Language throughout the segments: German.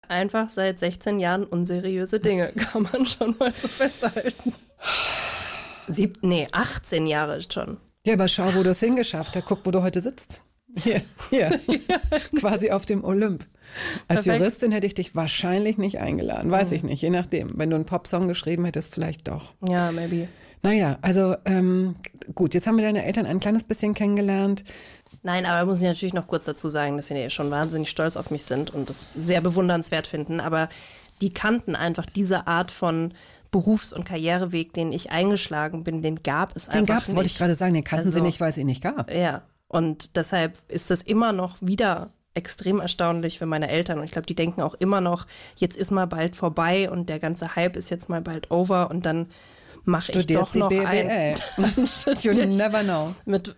Einfach seit 16 Jahren unseriöse Dinge, kann man schon mal so festhalten. 18 Jahre ist schon. Ja, aber schau, wo du es hingeschafft hast. Guck, wo du heute sitzt. Hier. Quasi auf dem Olymp. Als Perfekt. Juristin hätte ich dich wahrscheinlich nicht eingeladen. Weiß ich nicht, je nachdem. Wenn du einen Popsong geschrieben hättest, vielleicht doch. Ja, maybe. Naja, also gut, jetzt haben wir deine Eltern ein kleines bisschen kennengelernt. Nein, aber muss ich natürlich noch kurz dazu sagen, dass sie ja schon wahnsinnig stolz auf mich sind und das sehr bewundernswert finden. Aber die kannten einfach diese Art von Berufs- und Karriereweg, den ich eingeschlagen bin, den gab es einfach nicht. Den gab es, wollte ich gerade sagen, den kannten sie nicht, weil es ihn nicht gab. Ja, und deshalb ist das immer noch wieder extrem erstaunlich für meine Eltern. Und ich glaube, die denken auch immer noch, jetzt ist mal bald vorbei und der ganze Hype ist jetzt mal bald over und dann mache ich doch noch BWL. You never know. Mit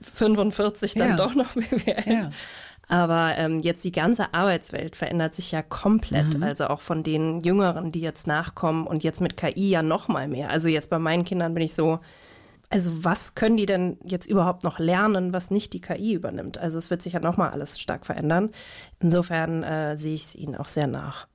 45 dann doch noch BWL. Ja. Aber jetzt die ganze Arbeitswelt verändert sich ja komplett. Also auch von den Jüngeren, die jetzt nachkommen und jetzt mit KI ja noch mal mehr. Also jetzt bei meinen Kindern bin ich so, also was können die denn jetzt überhaupt noch lernen, was nicht die KI übernimmt? Also es wird sich ja noch mal alles stark verändern. Insofern sehe ich es ihnen auch sehr nach.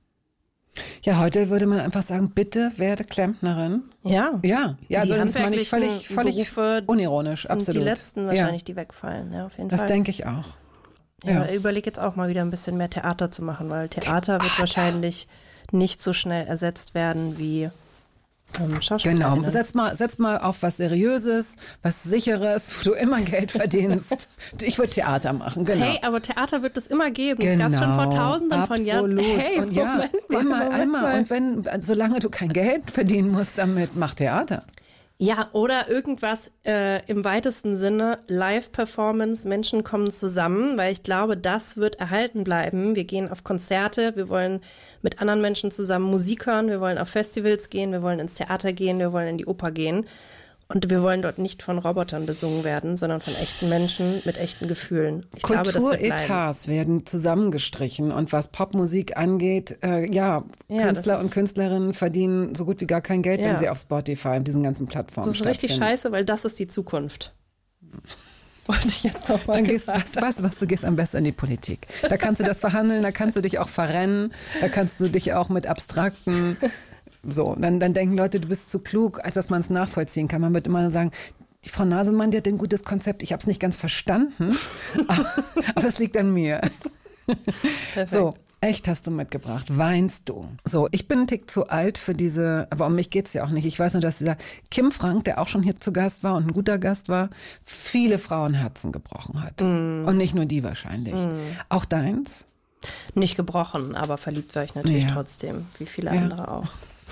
Ja, heute würde man einfach sagen, bitte werde Klempnerin. Ja. Ja, also das meine ich völlig Berufe unironisch, sind absolut. die letzten wahrscheinlich, die wegfallen, ja, auf jeden Fall. Das denke ich auch. Ja, ich überlege jetzt auch mal wieder ein bisschen mehr Theater zu machen, weil Theater wird wahrscheinlich nicht so schnell ersetzt werden wie Schauspiel. Genau, setz mal auf was Seriöses, was Sicheres, wo du immer Geld verdienst. Ich würde Theater machen, genau. Hey, aber Theater wird es immer geben. Das gab es schon vor Tausenden von Jahren. Hey, und Moment mal. Und solange du kein Geld verdienen musst damit, mach Theater. Ja, oder irgendwas im weitesten Sinne, Live-Performance, Menschen kommen zusammen, weil ich glaube, das wird erhalten bleiben. Wir gehen auf Konzerte, wir wollen mit anderen Menschen zusammen Musik hören, wir wollen auf Festivals gehen, wir wollen ins Theater gehen, wir wollen in die Oper gehen. Und wir wollen dort nicht von Robotern besungen werden, sondern von echten Menschen mit echten Gefühlen. Ich glaube, das wird bleiben. Kulturetats werden zusammengestrichen und was Popmusik angeht, Künstler und Künstlerinnen verdienen so gut wie gar kein Geld, wenn sie auf Spotify und diesen ganzen Plattformen stattfinden. Das ist richtig scheiße, weil das ist die Zukunft. Wollte ich jetzt noch mal sagen. Weißt du was, du gehst am besten in die Politik. Da kannst du das verhandeln, da kannst du dich auch verrennen, da kannst du dich auch mit abstrakten... So, dann denken Leute, du bist zu klug, als dass man es nachvollziehen kann. Man wird immer sagen, die Frau Nasemann, die hat ein gutes Konzept. Ich habe es nicht ganz verstanden, aber es liegt an mir. Perfekt. So, echt hast du mitgebracht. Weinst du? So, ich bin einen Tick zu alt für diese, aber um mich geht's ja auch nicht. Ich weiß nur, dass dieser Kim Frank, der auch schon hier zu Gast war und ein guter Gast war, viele Frauenherzen gebrochen hat. Und nicht nur die wahrscheinlich. Auch deins? Nicht gebrochen, aber verliebt war ich natürlich trotzdem, wie viele andere auch.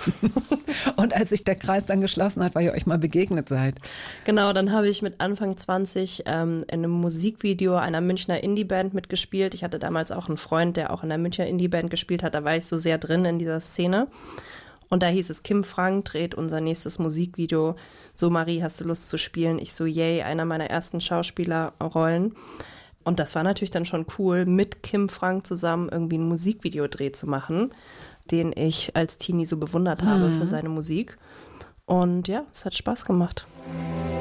Und als sich der Kreis dann geschlossen hat, weil ihr euch mal begegnet seid. Genau, dann habe ich mit Anfang 20 in einem Musikvideo einer Münchner Indie-Band mitgespielt. Ich hatte damals auch einen Freund, der auch in der Münchner Indie-Band gespielt hat. Da war ich so sehr drin in dieser Szene. Und da hieß es, Kim Frank dreht unser nächstes Musikvideo. So, Marie, hast du Lust zu spielen? Ich so, yay, einer meiner ersten Schauspielerrollen. Und das war natürlich dann schon cool, mit Kim Frank zusammen irgendwie ein Musikvideodreh zu machen, den ich als Teenie so bewundert habe für seine Musik. Und ja, es hat Spaß gemacht.